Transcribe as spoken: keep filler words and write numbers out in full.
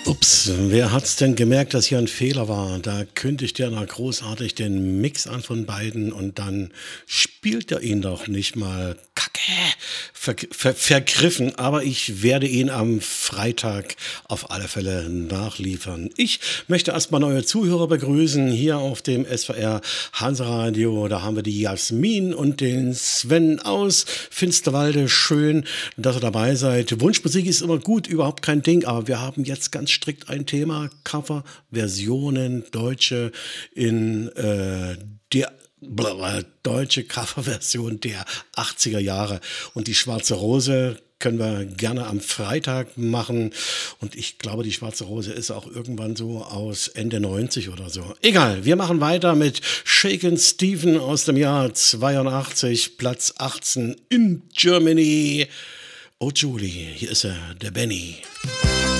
Ups, wer hat's denn gemerkt, dass hier ein Fehler war? Da kündigt der da großartig den Mix an von beiden und dann spielt er ihn doch nicht mal. Kacke, ver ver vergriffen, aber ich werde ihn am Freitag auf alle Fälle nachliefern. Ich möchte erstmal neue Zuhörer begrüßen hier auf dem S V R Hanseradio. Da haben wir die Jasmin und den Sven aus Finsterwalde. Schön, dass ihr dabei seid. Wunschmusik ist immer gut, überhaupt kein Ding, aber wir haben jetzt ganz strikt ein Thema: Coverversionen, deutsche in äh, der blablabla, deutsche Coverversion der achtziger Jahre. Und die Schwarze Rose können wir gerne am Freitag machen. Und ich glaube, die Schwarze Rose ist auch irgendwann so aus Ende neunzig oder so. Egal, wir machen weiter mit Shakin' Stephen aus dem Jahr zweiundachtzig, Platz achtzehn in Germany. Oh Julie, hier ist er, der Benny.